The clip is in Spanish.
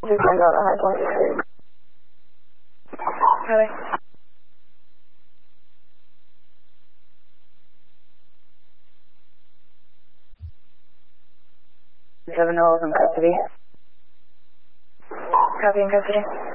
Just find out the high point. Copy. 7 in custody. Copy in custody.